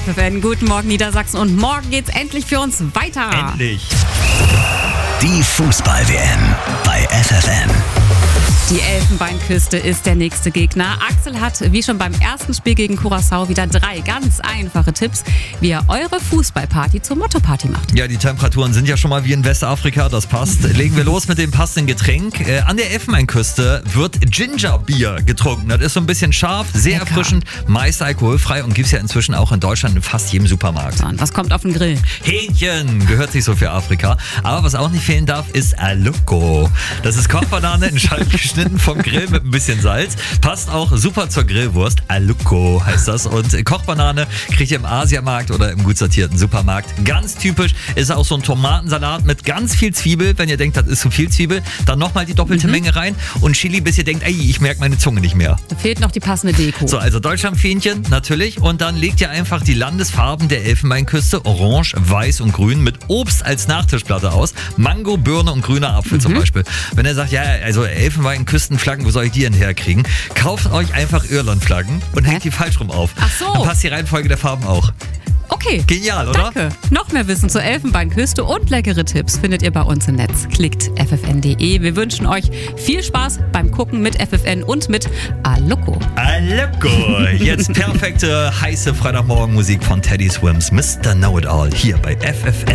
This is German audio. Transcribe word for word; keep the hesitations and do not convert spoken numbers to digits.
F F N. Guten Morgen Niedersachsen und morgen geht's endlich für uns weiter. Endlich. Die Fußball-W M bei F F N. Die Elfenbeinküste ist der nächste Gegner. Axel hat, wie schon beim ersten Spiel gegen Curaçao, wieder drei ganz einfache Tipps, wie ihr eure Fußballparty zur Motto-Party macht. Ja, die Temperaturen sind ja schon mal wie in Westafrika, das passt. Legen wir los mit dem passenden Getränk. Äh, an der Elfenbeinküste wird Gingerbier getrunken. Das ist so ein bisschen scharf, sehr Lecker. erfrischend, meist alkoholfrei und gibt es ja inzwischen auch in Deutschland in fast jedem Supermarkt. Und was kommt auf den Grill? Hähnchen gehört sich so für Afrika. Aber was auch nicht fehlen darf, ist Aluko. Das ist Kochbanane in Scheiben geschnitten vom Grill mit ein bisschen Salz. Passt auch super zur Grillwurst. Aluko heißt das. Und Kochbanane kriegt ihr im Asiamarkt oder im gut sortierten Supermarkt. Ganz typisch ist auch so ein Tomatensalat mit ganz viel Zwiebel. Wenn ihr denkt, das ist zu viel Zwiebel, dann nochmal die doppelte mhm. Menge rein. Und Chili, bis ihr denkt, ey, ich merke meine Zunge nicht mehr. Da fehlt noch die passende Deko. So, also Deutschlandfähnchen natürlich. Und dann legt ihr einfach die Landesfarben der Elfenbeinküste, orange, weiß und grün, mit Obst als Nachtischplatte aus. Mango, Birne und grüner Apfel mhm. zum Beispiel. Wenn ihr sagt, ja, also Elfenbeinküstenflaggen, wo soll ich die denn herkriegen? Kauft euch einfach Irlandflaggen und Hä? hängt die falsch rum auf. Ach so. Dann passt die Reihenfolge der Farben auch. Okay. Genial, oder? Danke. Noch mehr Wissen zur Elfenbeinküste und leckere Tipps findet ihr bei uns im Netz. Klickt f f n punkt d e. Wir wünschen euch viel Spaß beim Gucken mit F F N und mit Aluko. Aluko. Jetzt perfekte, heiße Freitagmorgenmusik von Teddy Swims. Mister Know-It-All hier bei F F N.